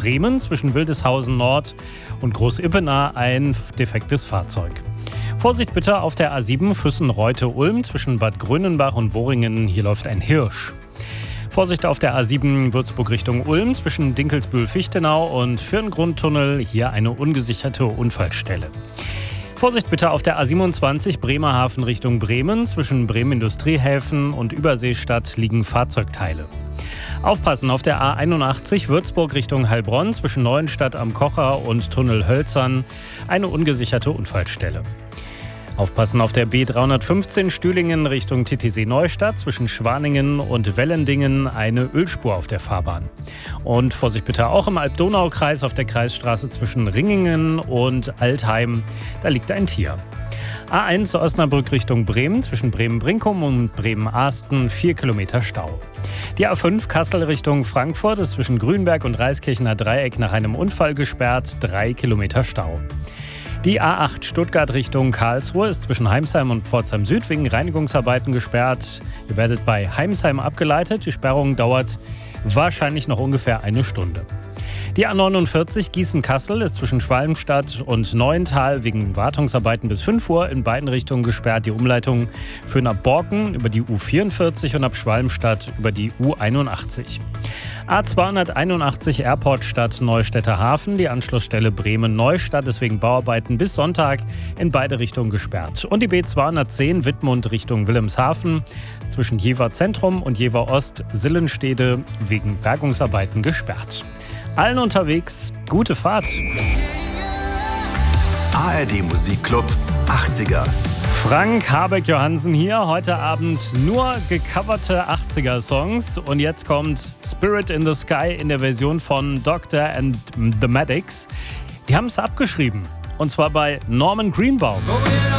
Bremen zwischen Wildeshausen Nord und Großippenau ein defektes Fahrzeug. Vorsicht bitte auf der A7 Füssen-Reute-Ulm zwischen Bad Grönenbach und Worringen. Hier läuft ein Hirsch. Vorsicht auf der A7 Würzburg Richtung Ulm zwischen Dinkelsbühl-Fichtenau und Firngrundtunnel. Hier eine ungesicherte Unfallstelle. Vorsicht bitte auf der A27 Bremerhaven Richtung Bremen. Zwischen Bremen Industriehäfen und Überseestadt liegen Fahrzeugteile. Aufpassen auf der A81 Würzburg Richtung Heilbronn zwischen Neuenstadt am Kocher und Tunnel Hölzern. Eine ungesicherte Unfallstelle. Aufpassen auf der B315 Stühlingen Richtung Titisee Neustadt zwischen Schwaningen und Wellendingen eine Ölspur auf der Fahrbahn. Und Vorsicht bitte auch im Alb-Donau-Kreis auf der Kreisstraße zwischen Ringingen und Altheim. Da liegt ein Tier. A1 Osnabrück Richtung Bremen zwischen Bremen-Brinkum und Bremen-Ahsten 4 Kilometer Stau. Die A5 Kassel Richtung Frankfurt ist zwischen Grünberg und Reiskirchener Dreieck nach einem Unfall gesperrt, 3 Kilometer Stau. Die A8 Stuttgart Richtung Karlsruhe ist zwischen Heimsheim und Pforzheim Süd wegen Reinigungsarbeiten gesperrt. Ihr werdet bei Heimsheim abgeleitet. Die Sperrung dauert wahrscheinlich noch ungefähr eine Stunde. Die A49 Gießen-Kassel ist zwischen Schwalmstadt und Neuental wegen Wartungsarbeiten bis 5 Uhr in beiden Richtungen gesperrt. Die Umleitung führen ab Borken über die U44 und ab Schwalmstadt über die U81. A281 Airportstadt Neustädter Hafen. Die Anschlussstelle Bremen-Neustadt ist wegen Bauarbeiten bis Sonntag in beide Richtungen gesperrt. Und die B210 Wittmund Richtung Wilhelmshaven ist zwischen Jever Zentrum und Jever Ost Sillenstede wegen Bergungsarbeiten gesperrt. Allen unterwegs, gute Fahrt. ARD Musikclub 80er. Frank Habeck-Johansen hier. Heute Abend nur gecoverte 80er-Songs. Und jetzt kommt Spirit in the Sky in der Version von Dr. and the Medics. Die haben es abgeschrieben. Und zwar bei Norman Greenbaum.